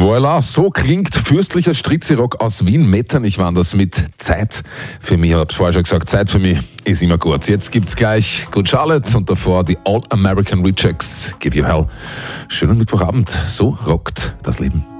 Voilà, so klingt fürstlicher Stritzi-Rock aus Wien. Metternich waren das mit Zeit für mich. Ich hab's vorher schon gesagt, Zeit für mich ist immer gut. Jetzt gibt's gleich Good Charlotte und davor die All American Rejects. Give You Hell. Schönen Mittwochabend. So rockt das Leben.